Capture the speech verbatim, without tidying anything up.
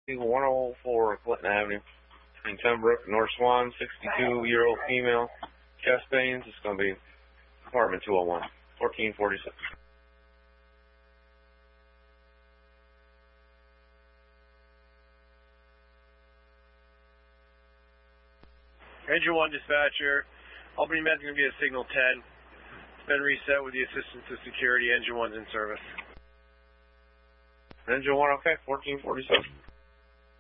one oh four Clinton Avenue between Pembroke and North Swan, sixty-two-year-old female, chest pains. It's going to be apartment two oh one, fourteen forty-six. Engine one dispatcher, Albany Med's going to be at signal ten. It's been reset with the assistance of security. Engine one's in service. Engine one, okay, fourteen forty-seven.